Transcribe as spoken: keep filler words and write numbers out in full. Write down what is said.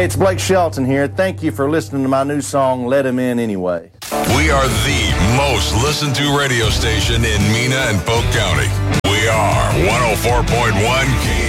Hey, it's Blake Shelton here. Thank you for listening to my new song, Let Him In Anyway. We are the most listened to radio station in Mena and Polk County. We are one oh four point one K